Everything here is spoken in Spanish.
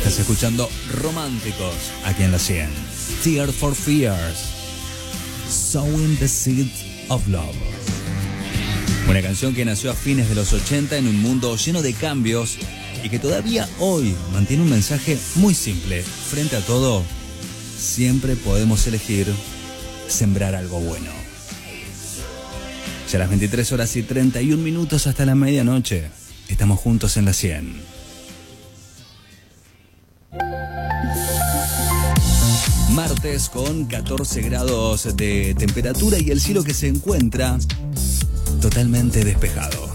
Estás escuchando Románticos aquí en la 100. Tears for Fears, Sowing the Seeds of Love. Una canción que nació a fines de los 80 en un mundo lleno de cambios y que todavía hoy mantiene un mensaje muy simple. Frente a todo, siempre podemos elegir sembrar algo bueno. Ya a las 23 horas y 31 minutos hasta la medianoche. Estamos juntos en la 100. Martes con 14 grados de temperatura y el cielo que se encuentra totalmente despejado.